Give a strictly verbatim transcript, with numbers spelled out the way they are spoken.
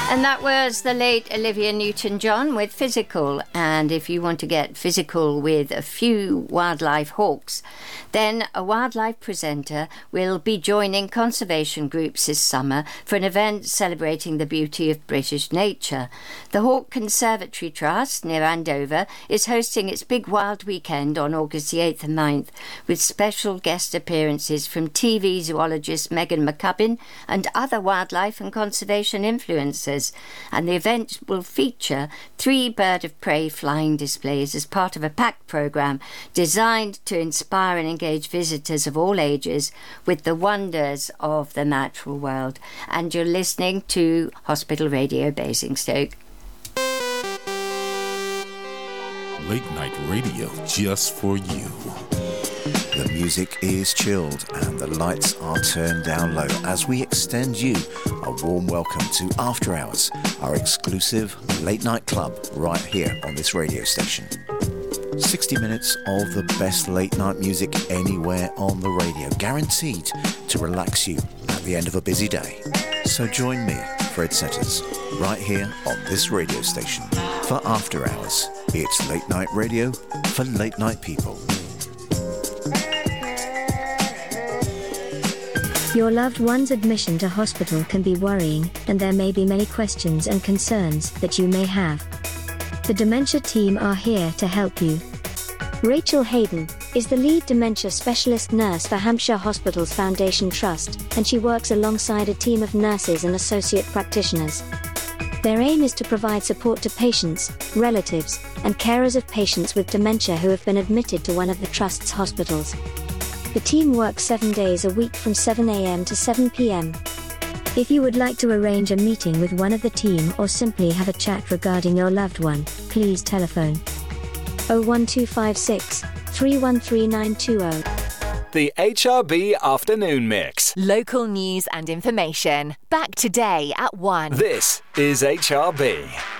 And that was the late Olivia Newton-John with Physical. And if you want to get physical with a few wildlife hawks, then a wildlife presenter will be joining conservation groups this summer for an event celebrating the beauty of British nature. The Hawk Conservatory Trust near Andover is hosting its Big Wild Weekend on August the eighth and ninth with special guest appearances from T V zoologist Megan McCubbin and other wildlife and conservation influencers. And the event will feature three bird of prey flying displays as part of a packed programme designed to inspire and engage visitors of all ages with the wonders of the natural world. And you're listening to Hospital Radio Basingstoke. Late night radio just for you. The music is chilled and the lights are turned down low as we extend you a warm welcome to After Hours, our exclusive late night club right here on this radio station. sixty minutes of the best late night music anywhere on the radio, guaranteed to relax you at the end of a busy day. So join me, Fred Setters, right here on this radio station for After Hours. It's late night radio for late night people. Your loved one's admission to hospital can be worrying, and there may be many questions and concerns that you may have. The dementia team are here to help you. Rachel Hayden is the lead dementia specialist nurse for Hampshire Hospitals Foundation Trust, and she works alongside a team of nurses and associate practitioners. Their aim is to provide support to patients, relatives, and carers of patients with dementia who have been admitted to one of the Trust's hospitals. The team works seven days a week from seven a m to seven p m If you would like to arrange a meeting with one of the team or simply have a chat regarding your loved one, please telephone oh one two five six, three one three nine two oh. The H R B Afternoon Mix. Local news and information. Back today at one. This is H R B.